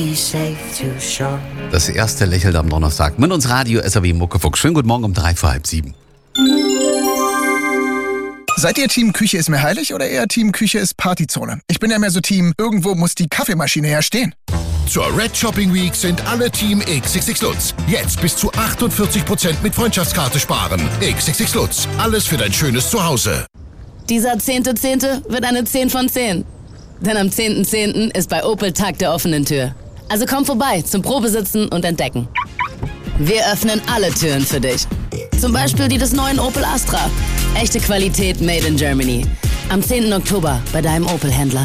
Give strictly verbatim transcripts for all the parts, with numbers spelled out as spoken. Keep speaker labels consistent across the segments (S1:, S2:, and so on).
S1: Das erste lächelt am Donnerstag mit uns Radio S R W Muckefuchs. Schönen guten Morgen um drei vor halb sieben.
S2: Seid ihr Team Küche ist mir heilig oder eher Team Küche ist Partyzone? Ich bin ja mehr so Team, irgendwo muss die Kaffeemaschine ja stehen.
S3: Zur Red Shopping Week sind alle Team X X X Lutz. Jetzt bis zu achtundvierzig Prozent mit Freundschaftskarte sparen. X X X Lutz. Alles für dein schönes Zuhause.
S4: Dieser zehnte Zehnte wird eine zehn von zehn. Denn am zehnten Zehnten ist bei Opel Tag der offenen Tür. Also komm vorbei zum Probesitzen und Entdecken. Wir öffnen alle Türen für dich. Zum Beispiel die des neuen Opel Astra. Echte Qualität made in Germany. Am zehnten Oktober bei deinem Opel-Händler.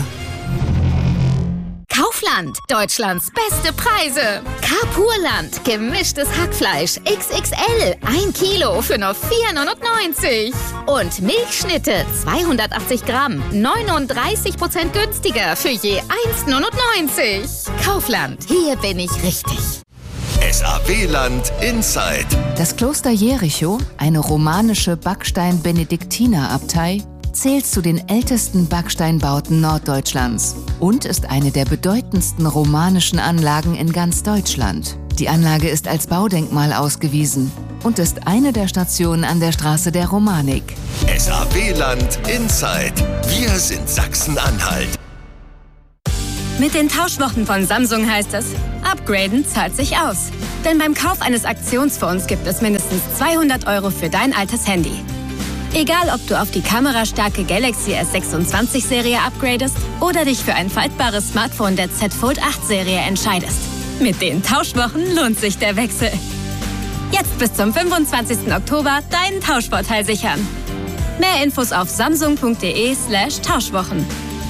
S5: Kaufland, Deutschlands beste Preise. Carpurland, gemischtes Hackfleisch X X L, ein Kilo für nur vier neunundneunzig. Und Milchschnitte, zweihundertachtzig Gramm, neununddreißig Prozent günstiger für je eins neunundneunzig. Kaufland, hier bin ich richtig.
S3: S A W-Land Inside.
S6: Das Kloster Jericho, eine romanische Backstein-Benediktinerabtei, zählt zu den ältesten Backsteinbauten Norddeutschlands und ist eine der bedeutendsten romanischen Anlagen in ganz Deutschland. Die Anlage ist als Baudenkmal ausgewiesen und ist eine der Stationen an der Straße der Romanik.
S3: S A W-Land Inside. Wir sind Sachsen-Anhalt.
S7: Mit den Tauschwochen von Samsung heißt es, upgraden zahlt sich aus. Denn beim Kauf eines Aktionsfonds gibt es mindestens zweihundert Euro für dein altes Handy. Egal, ob du auf die kamerastarke Galaxy S sechsundzwanzig Serie upgradest oder dich für ein faltbares Smartphone der Z Fold acht Serie entscheidest. Mit den Tauschwochen lohnt sich der Wechsel. Jetzt bis zum fünfundzwanzigsten Oktober deinen Tauschvorteil sichern. Mehr Infos auf samsung.de slash Tauschwochen.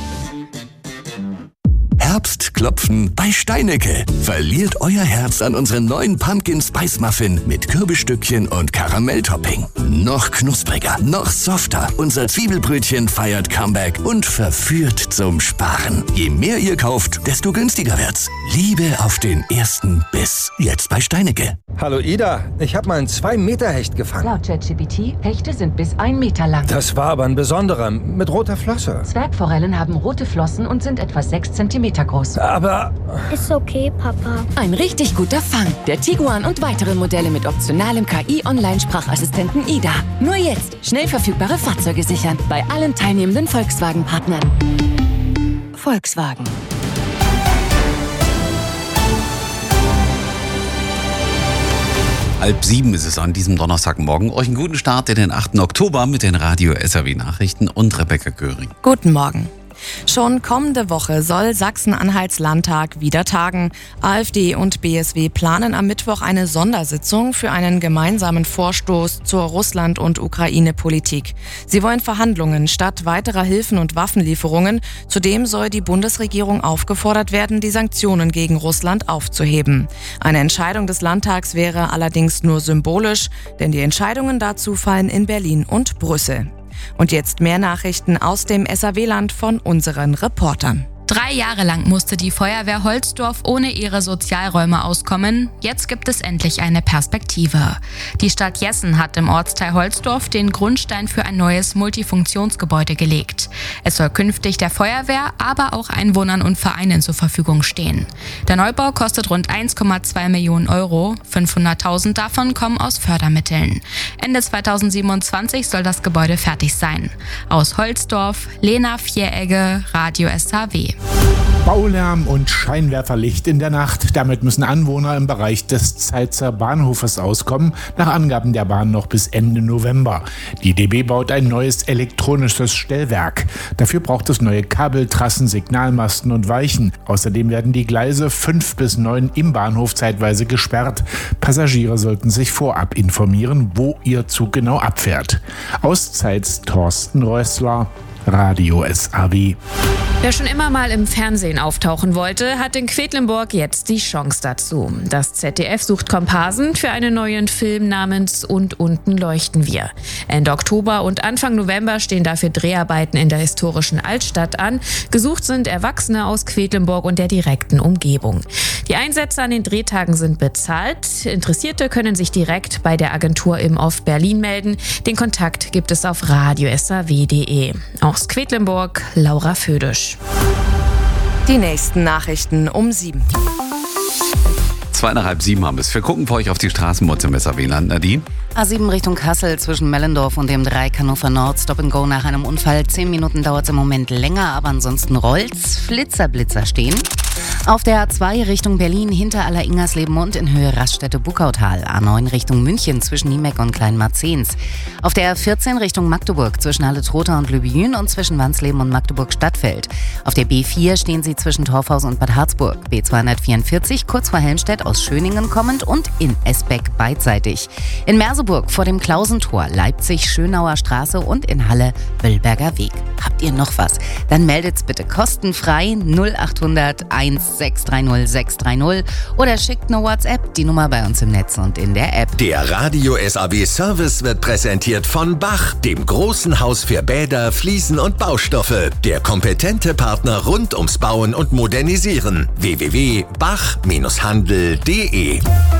S3: Herbstklopfen bei Steinecke. Verliert euer Herz an unseren neuen Pumpkin Spice Muffin mit Kürbisstückchen und Karamelltopping. Noch knuspriger, noch softer. Unser Zwiebelbrötchen feiert Comeback und verführt zum Sparen. Je mehr ihr kauft, desto günstiger wird's. Liebe auf den ersten Biss. Jetzt bei Steinecke.
S8: Hallo Ida, ich habe mal einen zwei Meter Hecht gefangen.
S9: Laut ChatGPT, Hechte sind bis ein Meter lang.
S8: Das war aber ein besonderer, mit roter Flosse.
S9: Zwergforellen haben rote Flossen und sind etwa sechs Zentimeter groß.
S8: Aber...
S10: Ist okay, Papa.
S11: Ein richtig guter Fang. Der Tiguan und weitere Modelle mit optionalem K I-Online-Sprachassistenten Ida. Nur jetzt schnell verfügbare Fahrzeuge sichern. Bei allen teilnehmenden Volkswagen-Partnern. Volkswagen.
S1: Halb sieben ist es an diesem Donnerstagmorgen. Euch einen guten Start in den achten Oktober mit den Radio S R W Nachrichten und Rebecca Göring.
S12: Guten Morgen. Schon kommende Woche soll Sachsen-Anhalts Landtag wieder tagen. AfD und B S W planen am Mittwoch eine Sondersitzung für einen gemeinsamen Vorstoß zur Russland- und Ukraine-Politik. Sie wollen Verhandlungen statt weiterer Hilfen und Waffenlieferungen. Zudem soll die Bundesregierung aufgefordert werden, die Sanktionen gegen Russland aufzuheben. Eine Entscheidung des Landtags wäre allerdings nur symbolisch, denn die Entscheidungen dazu fallen in Berlin und Brüssel. Und jetzt mehr Nachrichten aus dem S R W-Land von unseren Reportern.
S13: Drei Jahre lang musste die Feuerwehr Holzdorf ohne ihre Sozialräume auskommen. Jetzt gibt es endlich eine Perspektive. Die Stadt Jessen hat im Ortsteil Holzdorf den Grundstein für ein neues Multifunktionsgebäude gelegt. Es soll künftig der Feuerwehr, aber auch Einwohnern und Vereinen zur Verfügung stehen. Der Neubau kostet rund eins Komma zwei Millionen Euro. fünfhunderttausend davon kommen aus Fördermitteln. Ende zweitausendsiebenundzwanzig soll das Gebäude fertig sein. Aus Holzdorf, Lena Vieregge, Radio S R W.
S14: Baulärm und Scheinwerferlicht in der Nacht. Damit müssen Anwohner im Bereich des Zeitzer Bahnhofes auskommen, nach Angaben der Bahn noch bis Ende November. Die D B baut ein neues elektronisches Stellwerk. Dafür braucht es neue Kabeltrassen, Signalmasten und Weichen. Außerdem werden die Gleise fünf bis neun im Bahnhof zeitweise gesperrt. Passagiere sollten sich vorab informieren, wo ihr Zug genau abfährt. Aus Zeitz Thorsten Rössler, Radio S R W.
S15: Wer schon immer mal im Fernsehen auftauchen wollte, hat in Quedlinburg jetzt die Chance dazu. Das Z D F sucht Komparsen für einen neuen Film namens Und unten leuchten wir. Ende Oktober und Anfang November stehen dafür Dreharbeiten in der historischen Altstadt an. Gesucht sind Erwachsene aus Quedlinburg und der direkten Umgebung. Die Einsätze an den Drehtagen sind bezahlt. Interessierte können sich direkt bei der Agentur im Off Berlin melden. Den Kontakt gibt es auf radio s r w punkt d e. Aus Quedlinburg, Laura Födisch.
S12: Die nächsten Nachrichten um sieben.
S1: Zwei nach halb sieben haben wir es. Wir gucken für euch auf die Straßenmods im S R W-Land. Nadine?
S6: A sieben Richtung Kassel zwischen Mellendorf und dem Dreieck Hannover Nord. Stop and Go nach einem Unfall. Zehn Minuten dauert es im Moment länger, aber ansonsten rollt's. Flitzer-Blitzer stehen. Auf der A zwei Richtung Berlin hinter Aller-Ingersleben und in Höhe Raststätte-Buckautal. A neun Richtung München zwischen Niemeck und Kleinmarzens. Auf der A vierzehn Richtung Magdeburg zwischen Halle-Trotha und Lübjün und zwischen Wansleben und Magdeburg-Stadtfeld. Auf der B vier stehen sie zwischen Torfhaus und Bad Harzburg. B zweihundertvierundvierzig kurz vor Helmstedt aus Schöningen kommend und in Esbeck beidseitig. In Merseburg vor dem Klausentor, Leipzig-Schönauer Straße und in Halle Böllberger Weg. Habt ihr noch was? Dann meldet's bitte kostenfrei null acht hundert eins sechs drei null sechs drei null oder schickt eine WhatsApp, die Nummer bei uns im Netz und in der App.
S3: Der Radio S A W Service wird präsentiert von Bach, dem großen Haus für Bäder, Fliesen und Baustoffe. Der kompetente Partner rund ums Bauen und Modernisieren. w w w punkt bach Bindestrich handel punkt de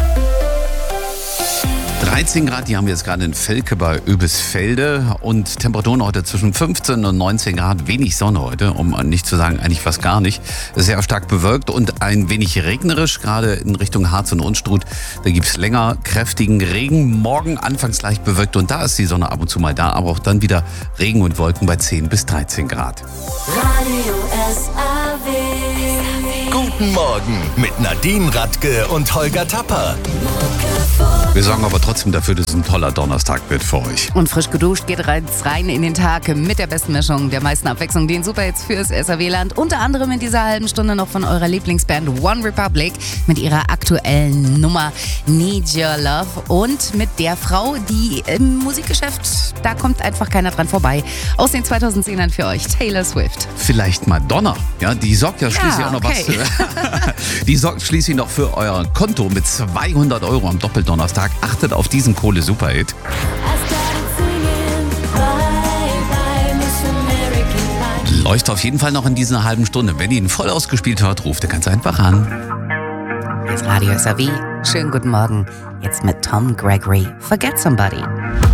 S1: dreizehn Grad, die haben wir jetzt gerade in Velke bei Oebisfelde und Temperaturen heute zwischen fünfzehn und neunzehn Grad, wenig Sonne heute, um nicht zu sagen eigentlich fast gar nicht. Sehr stark bewölkt und ein wenig regnerisch, gerade in Richtung Harz und Unstrut. Da gibt es länger kräftigen Regen. Morgen anfangs leicht bewölkt und da ist die Sonne ab und zu mal da, aber auch dann wieder Regen und Wolken bei zehn bis dreizehn Grad.
S16: Radio S A W.
S3: Guten Morgen mit Nadine Radke und Holger Tapper.
S1: Wir sorgen aber trotzdem dafür, dass es ein toller Donnerstag wird für euch.
S6: Und frisch geduscht geht rein in den Tag mit der besten Mischung, der meisten Abwechslung, den Superhits fürs S R W-Land. Unter anderem in dieser halben Stunde noch von eurer Lieblingsband One Republic mit ihrer aktuellen Nummer Need Your Love. Und mit der Frau, die im Musikgeschäft, da kommt einfach keiner dran vorbei. Aus den zweitausendzehnern für euch, Taylor Swift.
S1: Vielleicht Madonna, ja, die sorgt ja schließlich
S6: Ja,
S1: auch noch
S6: okay.
S1: was. Die sorgt schließlich noch für euer Konto mit zweihundert Euro am Doppeldonnerstag. Achtet auf diesen Kohle-Superhit. Läuft auf jeden Fall noch in dieser halben Stunde. Wenn ihr ihn voll ausgespielt hört, ruft ihr ganz einfach an.
S6: Jetzt Radio S R W. Schönen guten Morgen. Jetzt mit Tom Gregory. Forget Somebody.